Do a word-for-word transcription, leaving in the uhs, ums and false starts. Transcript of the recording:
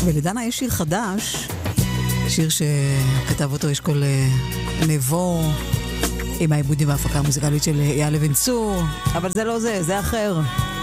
ולדנה יש שיר חדש, שיר שכתב אותו אשכול נבו, עם העיבודים וההפקה המוזיקלית של אייל לבן צור, אבל זה לא זה, זה אחר.